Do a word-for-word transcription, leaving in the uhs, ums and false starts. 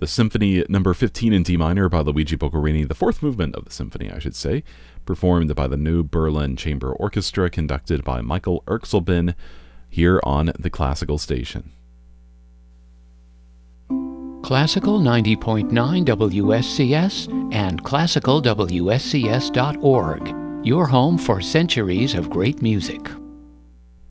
the Symphony Number fifteen in D minor by Luigi Boccherini, the fourth movement of the symphony, I should say, performed by the New Berlin Chamber Orchestra, conducted by Michael Erxelbin, here on the Classical Station. Classical ninety point nine W S C S and classical W S C S dot org, your home for centuries of great music.